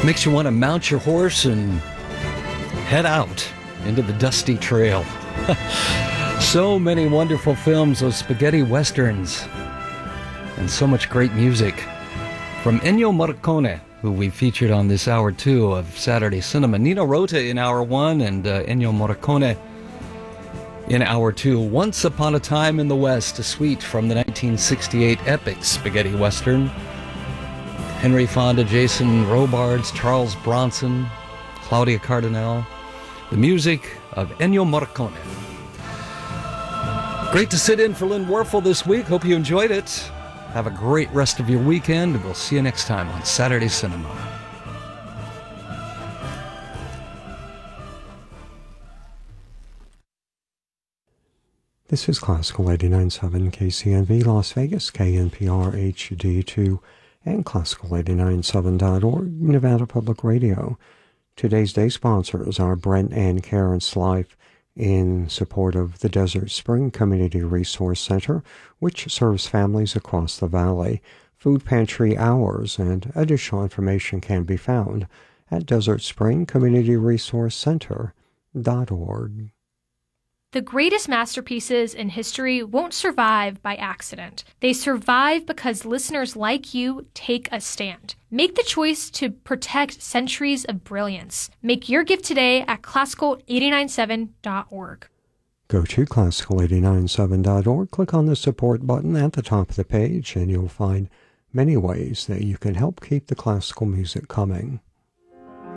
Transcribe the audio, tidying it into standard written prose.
Makes you want to mount your horse and head out into the dusty trail. So many wonderful films, those spaghetti westerns, and so much great music from Ennio Morricone, who we featured on this hour 2 of Saturday Cinema. Nino Rota in hour 1 and Ennio Morricone in hour 2. Once Upon a Time in the West, a suite from the 1968 epic spaghetti western. Henry Fonda, Jason Robards, Charles Bronson, Claudia Cardinale. The music of Ennio Morricone. Great to sit in for Lynn Werfel this week. Hope you enjoyed it. Have a great rest of your weekend. We'll see you next time on Saturday Cinema. This is Classical 89.7 KCNV Las Vegas, KNPR HD2, and Classical897.org, Nevada Public Radio. Today's day sponsors are Brent and Karen Slife in support of the Desert Spring Community Resource Center, which serves families across the valley. Food pantry hours and additional information can be found at desertspringcommunityresourcecenter.org. The greatest masterpieces in history won't survive by accident. They survive because listeners like you take a stand. Make the choice to protect centuries of brilliance. Make your gift today at classical897.org. Go to classical897.org, click on the support button at the top of the page, and you'll find many ways that you can help keep the classical music coming.